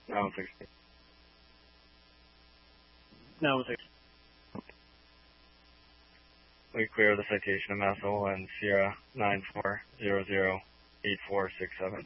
Now 60. Now 60. We clear the citation of Massel and Sierra 94008467.